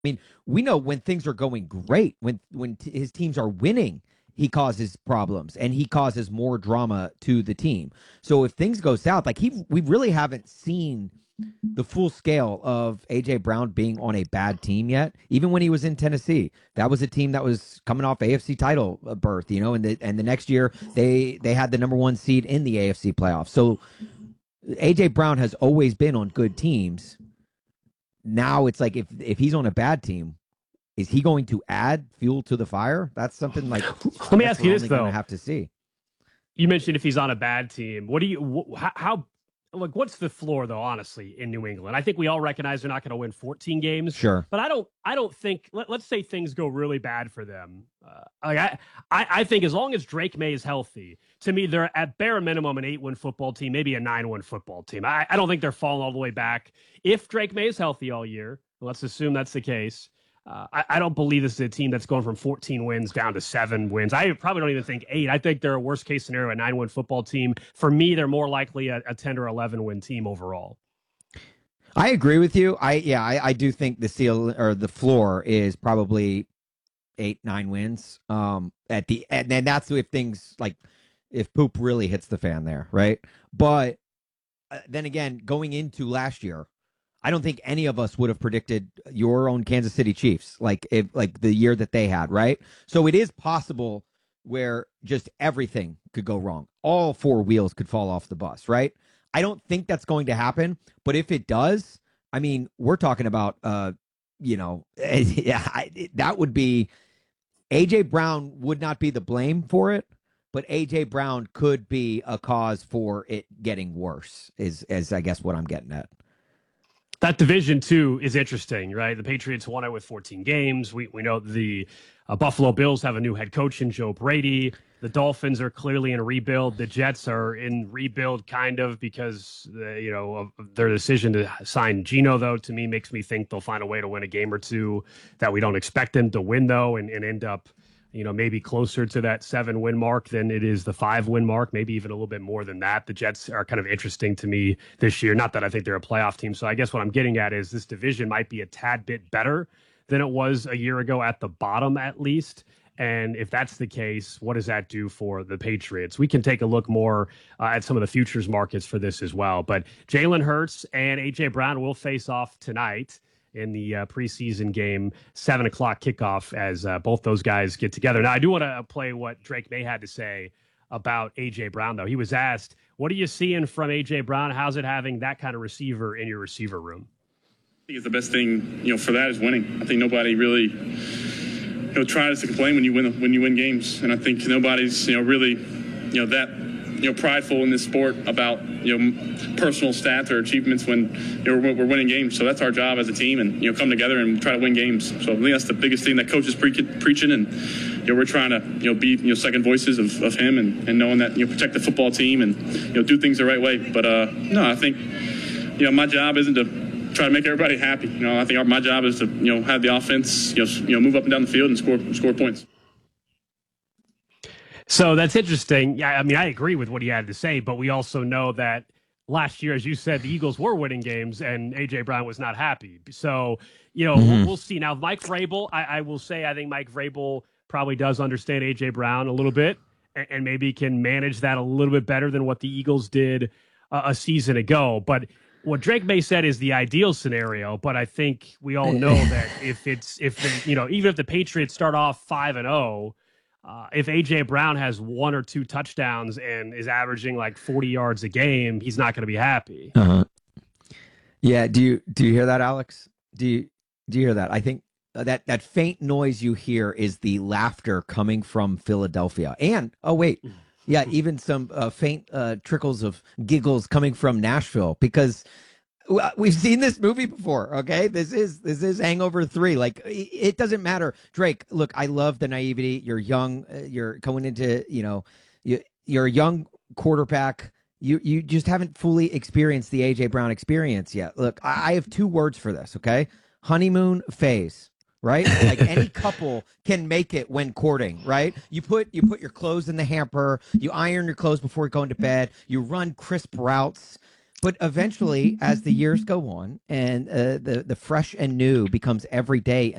mean, we know when things are going great, when his teams are winning, he causes problems and he causes more drama to the team. So if things go south, like we really haven't seen the full scale of AJ Brown being on a bad team yet. Even when he was in Tennessee, that was a team that was coming off AFC title berth, and the next year they had the number one seed in the AFC playoffs. So AJ Brown has always been on good teams. Now it's like if he's on a bad team, is he going to add fuel to the fire? That's something like let me ask you this though. Have to see. You mentioned if he's on a bad team. What do you how like what's the floor though, honestly, in New England? I think we all recognize they're not going to win 14 games. Sure. But I don't think let's say things go really bad for them. I think as long as Drake May is healthy, to me they're at bare minimum an 8-win football team, maybe a 9-win football team. I don't think they're falling all the way back. If Drake May is healthy all year, let's assume that's the case. I don't believe this is a team that's going from 14 wins down to 7 wins. I probably don't even think 8. I think they're a worst case scenario, a 9-win football team. For me, they're more likely a 10 or 11 win team overall. I agree with you. I do think the seal or the floor is probably 8-9 wins. And then that's if things like if poop really hits the fan there, right? But then again, going into last year, I don't think any of us would have predicted your own Kansas City Chiefs like the year that they had, right? So it is possible where just everything could go wrong. All 4 wheels could fall off the bus, right? I don't think that's going to happen, but if it does, I mean, we're talking about that would be AJ Brown would not be the blame for it, but AJ Brown could be a cause for it getting worse. Is I guess what I'm getting at. That division, too, is interesting, right? The Patriots won it with 14 games. We know the Buffalo Bills have a new head coach in Joe Brady. The Dolphins are clearly in rebuild. The Jets are in rebuild, kind of, because of their decision to sign Geno, though, to me, makes me think they'll find a way to win a game or two that we don't expect them to win, though, and end up maybe closer to that 7-win mark than it is the 5-win mark, maybe even a little bit more than that. The Jets are kind of interesting to me this year. Not that I think they're a playoff team. So I guess what I'm getting at is this division might be a tad bit better than it was a year ago at the bottom, at least. And if that's the case, what does that do for the Patriots? We can take a look more at some of the futures markets for this as well. But Jalen Hurts and A.J. Brown will face off tonight in the preseason game, 7 o'clock kickoff as both those guys get together. Now, I do want to play what Drake May had to say about A.J. Brown, though. He was asked, what are you seeing from A.J. Brown? How's it having that kind of receiver in your receiver room? I think the best thing, for that is winning. I think nobody really, tries to complain when you win games. And I think nobody's, really, that prideful in this sport about personal stats or achievements when we're winning games. So that's our job as a team, and come together and try to win games. So I think that's the biggest thing that coach is preaching, and we're trying to be second voices of him and knowing that protect the football team and do things the right way. But no, I think my job isn't to try to make everybody happy. I think my job is to have the offense move up and down the field and score points. So that's interesting. Yeah, I mean, I agree with what he had to say, but we also know that last year, as you said, the Eagles were winning games and A.J. Brown was not happy. So, we'll see. Now, Mike Vrabel, I will say I think Mike Vrabel probably does understand A.J. Brown a little bit and maybe can manage that a little bit better than what the Eagles did a season ago. But what Drake May said is the ideal scenario, but I think we all know that even if the Patriots start off 5-0, if A.J. Brown has 1 or 2 touchdowns and is averaging like 40 yards a game, he's not going to be happy. Uh-huh. Yeah. Do you hear that, Alex? Do you hear that? I think that faint noise you hear is the laughter coming from Philadelphia. And, even some faint trickles of giggles coming from Nashville, because we've seen this movie before. Okay, this is Hangover 3. Like, it doesn't matter. Drake, look, I love the naivety. You're young. You're going into you're a young quarterback. You just haven't fully experienced the AJ Brown experience yet. Look, I have 2 words for this. Okay, honeymoon phase. Right, like any couple can make it when courting. Right, you put your clothes in the hamper. You iron your clothes before going to bed. You run crisp routes. But eventually, as the years go on and the fresh and new becomes every day